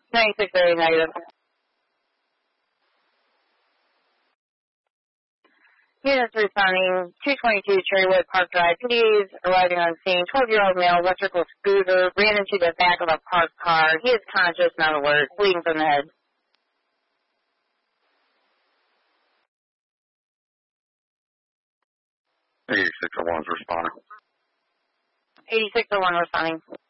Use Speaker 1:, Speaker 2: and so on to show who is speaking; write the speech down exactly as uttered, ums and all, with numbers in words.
Speaker 1: ninety-six area negative. Units responding, two twenty-two Cherrywood Park Drive. P Ds arriving on scene. twelve-year-old male, electrical scooter, ran into the back of a parked car. He is conscious, not alert, bleeding from the head.
Speaker 2: eighty-six oh one is responding.
Speaker 1: eighty-six oh one responding.